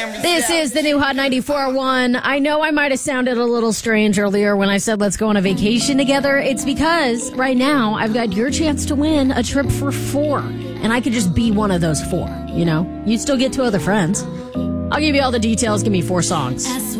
This is the new Hot 94.1. I know I might have sounded a little strange earlier when I said let's go on a vacation together. It's because right now I've got your chance to win a trip for 4. And I could just be one of those 4, you know? You'd still get 2 other friends. I'll give you all the details. Give me 4 songs.